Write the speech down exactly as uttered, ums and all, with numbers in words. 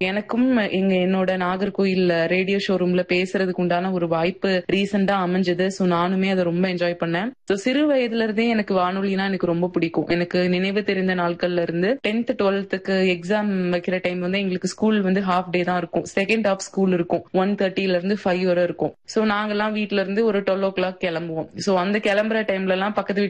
எனக்கும் எங்க என்னோட நாகர்கோயில் ரேடியோ ஷோரூம்ல பேசுறதுக்கு உண்டான ஒரு வாய்ப்பு ரீசெண்டா அமைஞ்சது. சோ நானுமே அதை ரொம்ப என்ஜாய் பண்ணேன். சோ சிறு வயதுல இருந்தே எனக்கு வானொலினா எனக்கு ரொம்ப பிடிக்கும். எனக்கு நினைவு தெரிந்த நாட்கள்ல இருந்து டென்த் டுவெல்த்துக்கு எக்ஸாம் வைக்கிற டைம் வந்து எங்களுக்கு ஸ்கூல் வந்து ஹாஃப் டே தான் இருக்கும். செகண்ட் ஹாஃப் ஸ்கூல் இருக்கும். ஒன் தேர்ட்டில இருந்து ஃபைவ் வரை இருக்கும். சோ நாங்கெல்லாம் வீட்ல இருந்து ஒரு டுவெல் ஓ கிளாக் கிளம்புவோம். சோ அந்த கிளம்புற டைம்ல எல்லாம் பக்கத்து